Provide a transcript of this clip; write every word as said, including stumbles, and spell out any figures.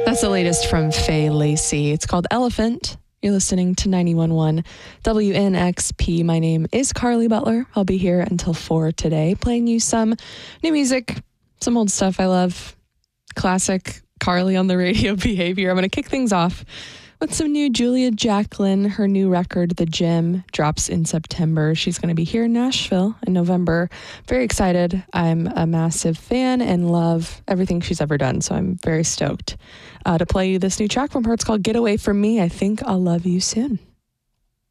That's the latest from Faye Lacey. It's called Elephant. You're listening to ninety-one point one W N X P. My name is Carly Butler. I'll be here until four today, playing you some new music, some old stuff I love, classic Carly on the radio behavior. I'm going to kick things off with some new Julia Jacklin. Her new record, The Gym, drops in September. She's going to be here in Nashville in November. Very excited. I'm a massive fan and love everything she's ever done, so I'm very stoked uh, to play you this new track from her. It's called Get Away From Me. I Think I'll Love You Soon.